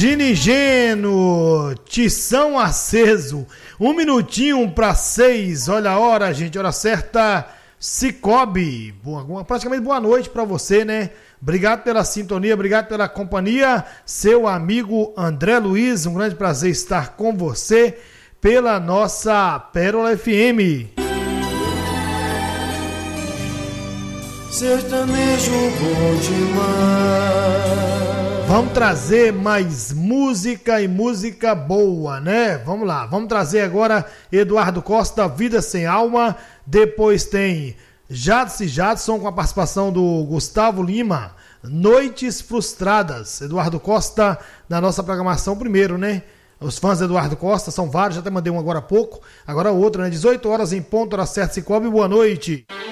Ginigeno, tição aceso, 1 minutinho para 6, olha a hora, gente, hora certa, Cicobi, praticamente boa noite para você, né? Obrigado pela sintonia, obrigado pela companhia, seu amigo André Luiz, um grande prazer estar com você pela nossa Pérola FM. Sertanejo bom demais. Vamos trazer mais música e música boa, né? Vamos lá, vamos trazer agora Eduardo Costa, Vida Sem Alma. Depois tem Jadson e Jadson com a participação do Gustavo Lima, Noites Frustradas. Eduardo Costa na nossa programação primeiro, né? Os fãs do Eduardo Costa são vários, já até mandei um agora há pouco. Agora outro, né? 18 horas em ponto, hora certa, Cicobi, boa noite.